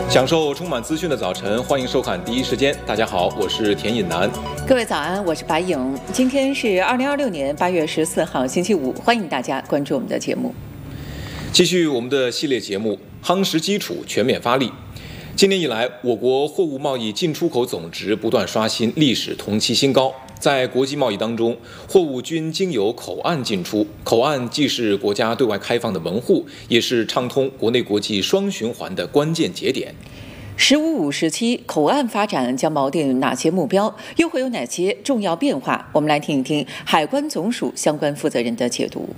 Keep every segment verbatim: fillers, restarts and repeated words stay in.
享受充满资讯的早晨，欢迎收看第一时间。大家好，我是田颖南。 各位早安，我是白颖。今天是二零二六年八月十四号，星期五，欢迎大家关注我们的节目。 继续我们的系列节目，夯实基础，全面发力。今年以来，我国货物贸易进出口总值不断刷新历史同期新高。在国际贸易当中，货物均经由口岸进出，口岸既是国家对外开放的门户，也是畅通国内国际双循环的关键节点。 十五五时期，口岸发展将锚定哪些目标，又会有哪些重要变化？我们来听一听海关总署相关负责人的解读。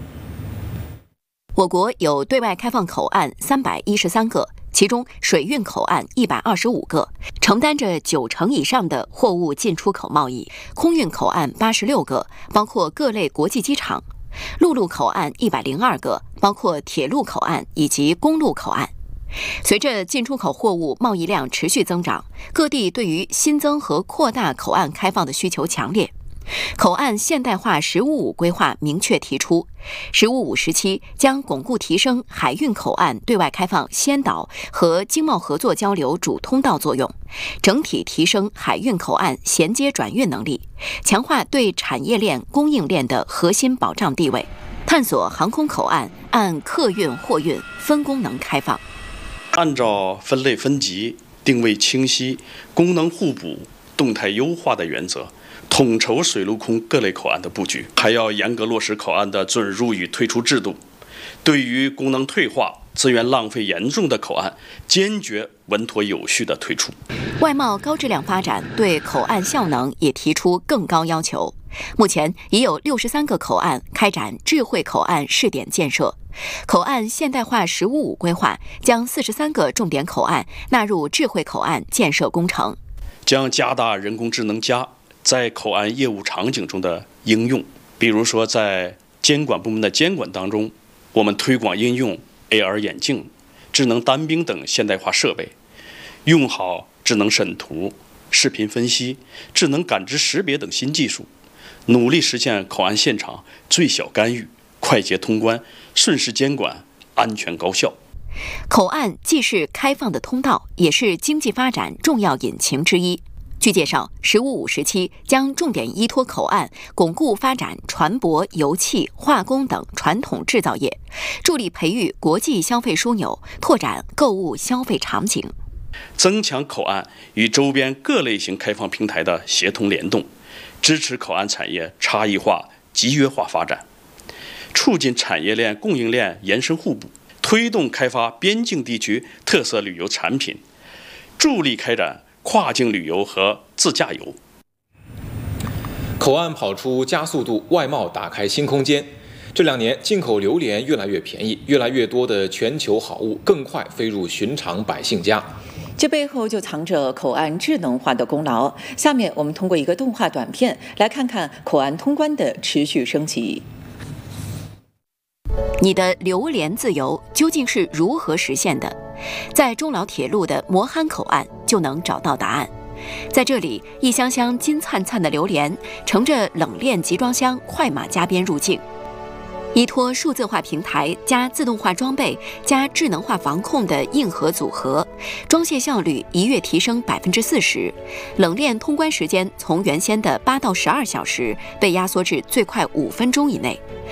我国有对外开放口岸三百一十三个，其中水运口岸一百二十五个，承担着九成以上的货物进出口贸易；空运口岸八十六个，包括各类国际机场；陆路口岸一百零二个，包括铁路口岸以及公路口岸。随着进出口货物贸易量持续增长，各地对于新增和扩大口岸开放的需求强烈。口岸现代化“十五五”规划明确提出，“十五五”时期将巩固提升海运口岸对外开放先导和经贸合作交流主通道作用，整体提升海运口岸衔接转运能力，强化对产业链、供应链的核心保障地位，探索航空口岸按客运、货运分功能开放， 按照分类分级、定位清晰、功能互补、动态优化的原则，统筹水陆空各类口岸的布局，还要严格落实口岸的准入与退出制度。对于功能退化、资源浪费严重的口岸，坚决稳妥有序的退出。 外贸高质量发展对口岸效能也提出更高要求。目前已有六十三个口岸开展智慧口岸试点建设。口岸现代化“十五五”规划将四十三个重点口岸纳入智慧口岸建设工程， 将加大人工智能加在口岸业务场景中的应用。比如说，在监管部门的监管当中，我们推广应用 A R 眼镜、智能单兵等现代化设备，用好智能审图、视频分析、智能感知识别等新技术，努力实现口岸现场最小干预、快捷通关、顺势监管、安全高效。 口岸既是开放的通道，也是经济发展重要引擎之一。据介绍，“十五五”时期将重点依托口岸，巩固发展船舶、油气、化工等传统制造业，助力培育国际消费枢纽，拓展购物消费场景， 增强口岸与周边各类型开放平台的协同联动，支持口岸产业差异化、集约化发展，促进产业链、供应链延伸互补，推动开发边境地区特色旅游产品，助力开展跨境旅游和自驾游。 口岸跑出加速度，外贸打开新空间。这两年，进口榴莲越来越便宜，越来越多的全球好物更快飞入寻常百姓家。 这背后就藏着口岸智能化的功劳。下面我们通过一个动画短片来看看口岸通关的持续升级。 你的榴莲自由究竟是如何实现的？在中老铁路的磨憨口岸就能找到答案。在这里，一箱箱金灿灿的榴莲乘着冷链集装箱快马加鞭入境。依托数字化平台加自动化装备加智能化防控的硬核组合，装卸效率一跃提升百分之四十，冷链通关时间从原先的八到十二小时被压缩至最快五分钟以内。